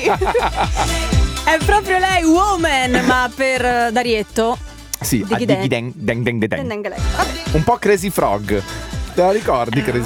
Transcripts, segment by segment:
È proprio lei, Woman, ma per Darietto. Sì, Diggy Diggy Dang, Dang Dang Dang. Vabbè. Un po' Crazy Frog. Te la ricordi Crazy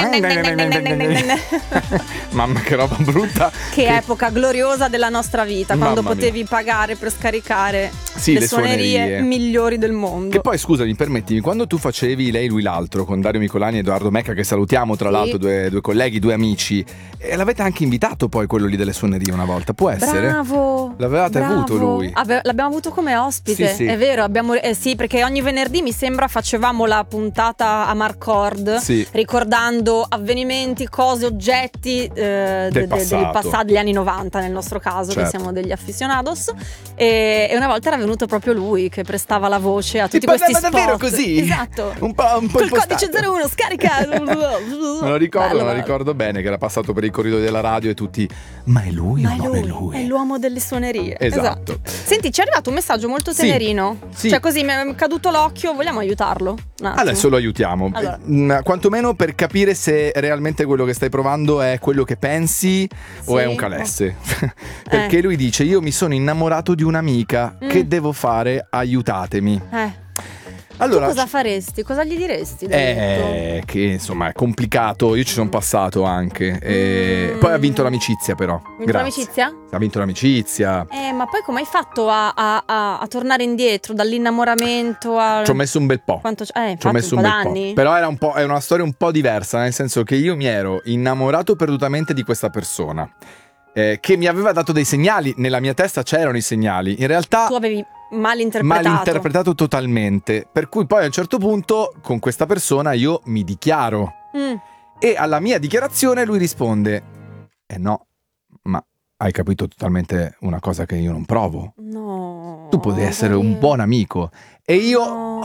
Frog? Mamma, che roba brutta. Che epoca gloriosa della nostra vita, quando Mamma potevi pagare per scaricare Sì, le suonerie migliori del mondo. Che poi, scusami, permettimi, quando tu facevi Lei, lui, l'altro con Dario Micolani e Edoardo Mecca, che salutiamo tra l'altro, due colleghi, due amici, e l'avete anche invitato poi quello lì delle suonerie una volta, può essere? Bravo. L'avevate avuto lui? L'abbiamo avuto come ospite, Sì. è vero, sì, perché ogni venerdì mi sembra facevamo la puntata a Marcord, Sì. ricordando avvenimenti, cose, oggetti del passato, degli anni 90 nel nostro caso, certo, che siamo degli aficionados, e una volta era venuto proprio lui che prestava la voce a tutti questi spot. Davvero così? Esatto. Un po' col impostato. codice 01 scarica. Me lo ricordo bene, che era passato per i corridoi della radio e tutti, ma è lui o non è lui? È l'uomo delle suonerie. Esatto. Senti, ci è arrivato un messaggio molto tenerino. Sì. Cioè, così mi è caduto l'occhio, vogliamo aiutarlo? Adesso lo aiutiamo. Allora. Quantomeno per capire se realmente quello che stai provando è quello che pensi o è un calesse. Perché lui dice: io mi sono innamorato di un'amica, che devo fare? Aiutatemi. Allora, tu cosa faresti? Cosa gli diresti? Che insomma è complicato. Io ci sono passato anche. Poi ha vinto l'amicizia, però. L'amicizia? Ha vinto l'amicizia. Ma poi come hai fatto a tornare indietro dall'innamoramento a... Ci ho messo un bel po'. Ci ho messo un bel po'. Però è una storia un po' diversa, nel senso che io mi ero innamorato perdutamente di questa persona, che mi aveva dato dei segnali. Nella mia testa c'erano i segnali. In realtà tu avevi malinterpretato totalmente. Per cui poi a un certo punto con questa persona io mi dichiaro. E alla mia dichiarazione lui risponde: no, ma hai capito totalmente una cosa che io non provo. No. Tu potevi essere un buon amico. E io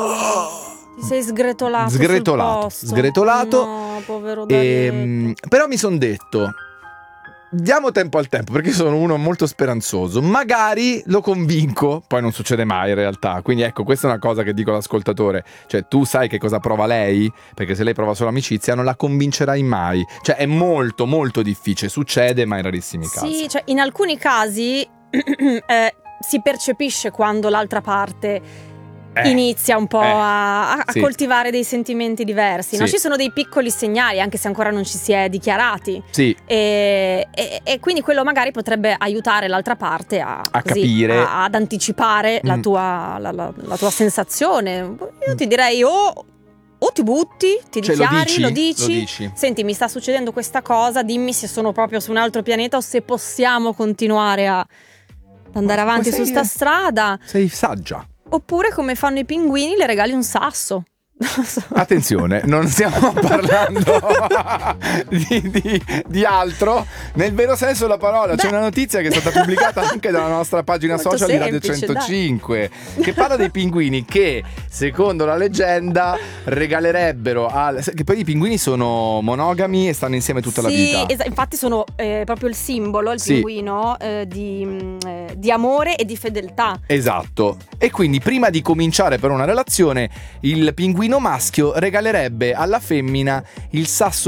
ti sei sgretolato. Sgretolato. No, povero Darietto. Però mi son detto: diamo tempo al tempo, perché sono uno molto speranzoso. Magari lo convinco. Poi non succede mai in realtà. Quindi ecco, questa è una cosa che dico all'ascoltatore. Cioè, tu sai che cosa prova lei? Perché se lei prova solo amicizia non la convincerai mai. Cioè, è molto molto difficile. Succede, ma in rarissimi casi. Sì, cioè in alcuni casi si percepisce quando l'altra parte inizia un po' a coltivare dei sentimenti diversi, no? Ci sono dei piccoli segnali, anche se ancora non ci si è dichiarati, e quindi quello magari potrebbe aiutare l'altra parte a capire, ad anticipare la tua sensazione. Io ti direi o ti butti, ti dichiari, lo dici. Senti, mi sta succedendo questa cosa, dimmi se sono proprio su un altro pianeta o se possiamo continuare ad andare avanti su sta strada. Sei saggia. Oppure, come fanno i pinguini, le regali un sasso. Attenzione, non stiamo parlando di altro nel vero senso della parola. C'è una notizia che è stata pubblicata anche dalla nostra pagina social di Radio 105, che parla dei pinguini che, secondo la leggenda, regalerebbero che poi i pinguini sono monogami e stanno insieme tutta la vita. Infatti sono proprio il simbolo, il pinguino, di amore e di fedeltà. Esatto. E quindi prima di cominciare per una relazione, il pinguino maschio regalerebbe alla femmina il sasso